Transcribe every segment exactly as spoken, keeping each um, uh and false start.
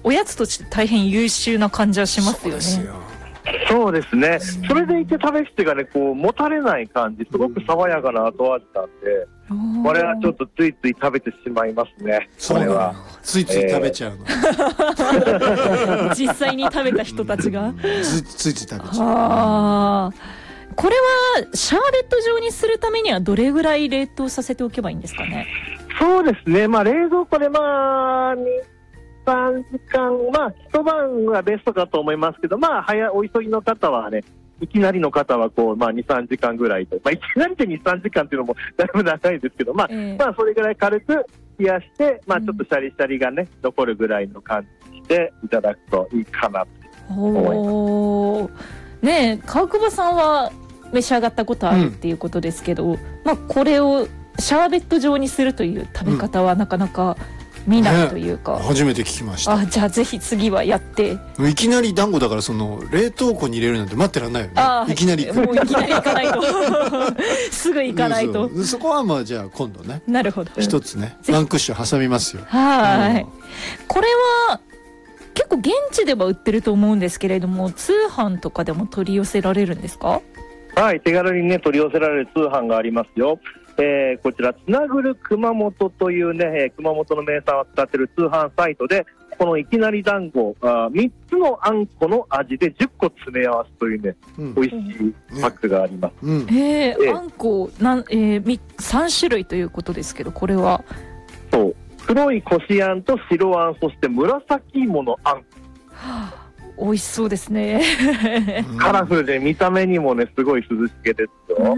おやつとして大変優秀な感じはしますよね。 そうですよ。 そうですね。それでいて食べしてがね、こうもたれない感じ、すごく爽やかな後味なんで、うん、これはちょっとついつい食べてしまいますね。 それはついつい食べちゃうの、えー、実際に食べた人たちがつ, ついつい食べちゃう。 あ、これはシャーベット状にするためにはどれぐらい冷凍させておけばいいんですかね。 そうですね、まあ、冷蔵庫でまあにさんじかん、まあ一晩はベストかと思いますけど、まあ早お急ぎの方はね、いきなりの方はこう、まあ、にさんじかんぐらいと、まあ、いきなりでにさんじかんっていうのもだいぶ長いですけど、まあ、えー、まあそれぐらい軽く冷やして、まあ、ちょっとシャリシャリがね、うん、残るぐらいの感じにしていただくといいかなと思います。 おねえ、川久保さんは召し上がったことあるっていうことですけど、うん、まあ、これをシャーベット状にするという食べ方はなかなか見ないというか、 ね、初めて聞きました。 あ、じゃあぜひ次はやって。 いきなり団子だからその冷凍庫に入れるなんて待ってらんないよね。あ、いきなりもういきなり行かないとすぐ行かないと。 そ, うそこはまあじゃあ今度ね、 なるほど、 一つねワンクッション挟みますよ。 はい、うん、これは結構現地では売ってると思うんですけれども、通販とかでも取り寄せられるんですか？ はい、手軽にね取り寄せられる通販がありますよ。えー、こちらつなぐる熊本というね、えー、熊本の名産を使っている通販サイトで、このいきなり団子あみっつのあんこの味でじゅっこ詰め合わせというね、うん、美味しいパックがあります、うん、 えー、あんこなん、えー、さん種類ということですけど、これはそう黒いこしあんと白あん、そして紫芋のあん、はあ、美味しそうですねカラフルで見た目にもねすごい涼しげですよ。うん、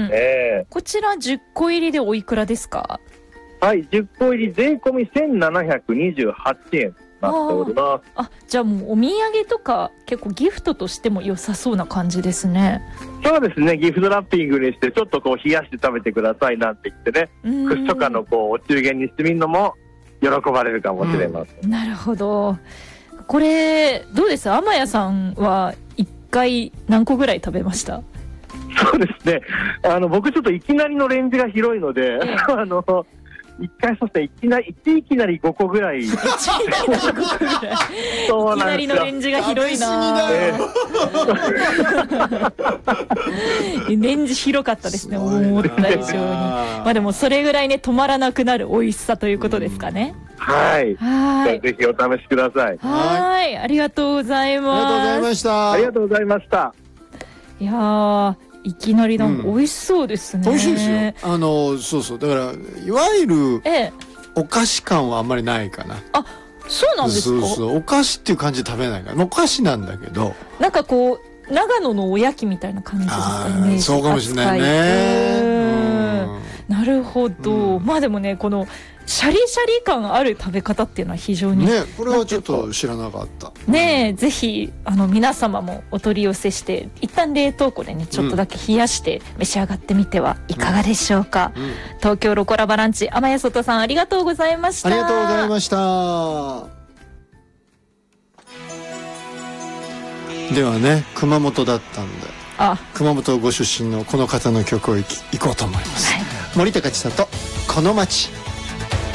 えー、こちらじゅっこ入りでおいくらですか？ はい、じゅっこ入り税込みせんななひゃくにじゅうはちえんなっております。 あ、じゃあもうお土産とか結構ギフトとしても良さそうな感じですね。 そうですね、ギフトラッピングにしてちょっとこう冷やして食べてくださいなんて言ってね、串とかのこうお中元にしてみるのも喜ばれるかもしれません、 うん、なるほど。これどうです？天谷さんはいっかい何個ぐらい食べました？ そうですね、あの僕ちょっといきなりのレンジが広いので、ええ、あのいっかいそうですね、いきなりいきなりごこぐらいいきなりのレンジが広いな、ええ、レンジ広かったですね、思った以上に。まあでもそれぐらいね止まらなくなる美味しさということですかね。 はい、はい、ぜひお試しください。 はい、ありがとうございます。 ありがとうございました。 ありがとうございました。 いやー、いきなりなんか美味しそうですね、 うん、美味しいですよ。あのそうそう、だからいわゆるお菓子感はあんまりないかな。 あ、そうなんですか。 そうそう、お菓子っていう感じで食べないから、お菓子なんだけど、 なんかこう長野のおやきみたいな感じですかね。 そうかもしれないね。 なるほど、うん、まあでもね、このシャリシャリ感ある食べ方っていうのは非常にね、これはちょっと知らなかったね。え、ぜひあの皆様もお取り寄せして一旦冷凍庫でねちょっとだけ冷やして召し上がってみてはいかがでしょうか、うんうん、東京ロコラバランチ、天谷外さんありがとうございました。 ありがとうございました。ではね、熊本だったんで、あ、熊本ご出身のこの方の曲をいき、いこうと思います、はい、森高千里、この街。